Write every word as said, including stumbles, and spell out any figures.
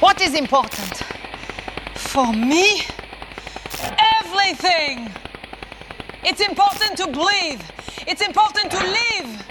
What is important? For me, everything. It's important to breathe. It's important to live.